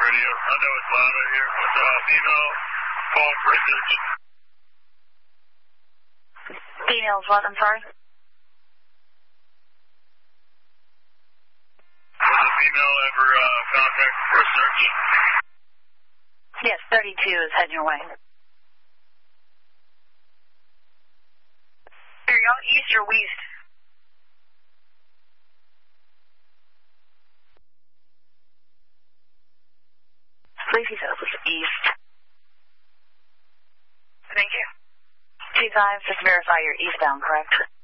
radio. I know it's loud out here, but female phone for research. Female's what, I'm sorry? Was a female ever contact for search? Yes, 32 is heading your way. Are y'all east or west? I believe he said it was east. Thank you. 25, just verify you're eastbound, correct?